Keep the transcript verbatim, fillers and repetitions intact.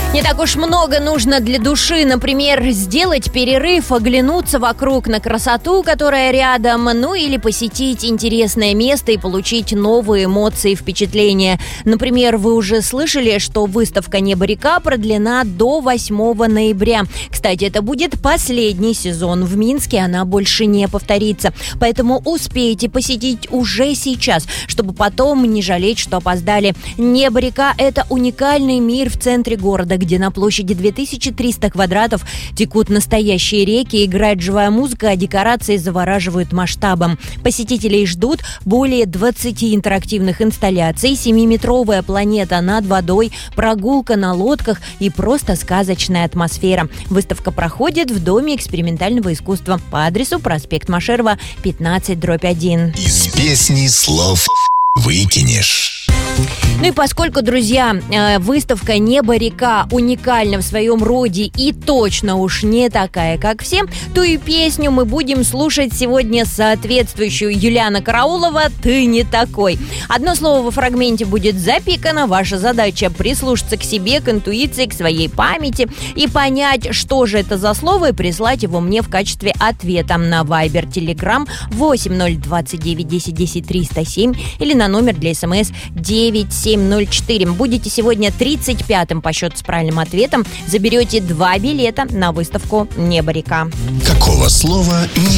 Не так уж много нужно для души, например, сделать перерыв, оглянуться вокруг на красоту, которая рядом, ну или посетить интересное место и получить новые эмоции и впечатления. Например, вы уже слышали, что выставка «Небо-река» продлена до восьмого ноября. Кстати, это будет последний сезон в Минске, она больше не повторится. Поэтому успейте посетить уже сейчас, чтобы потом не жалеть, что опоздали. «Небо-река» — это уникальный мир в центре города, где на площади две тысячи триста квадратов текут настоящие реки, играет живая музыка, а декорации завораживают масштабом. Посетителей ждут более двадцати интерактивных инсталляций, семиметровая планета над водой, прогулка на лодках и просто сказочная атмосфера. Выставка проходит в Доме экспериментального искусства по адресу проспект Машерова, пятнадцать дробь один. Из песни слов выкинешь. Ну и поскольку, друзья, выставка «Небо-река» уникальна в своем роде и точно уж не такая, как все, то и песню мы будем слушать сегодня соответствующую. Юлиана Караулова «Ты не такой». Одно слово во фрагменте будет запикано. Ваша задача прислушаться к себе, к интуиции, к своей памяти и понять, что же это за слово, и прислать его мне в качестве ответа на Viber, Telegram восемь ноль двадцать девять десять десять триста семь или на номер для смс девять семь ноль четыре. Будете сегодня тридцать пятым по счету с правильным ответом. Заберете два билета на выставку «Небо-река». Какого слова не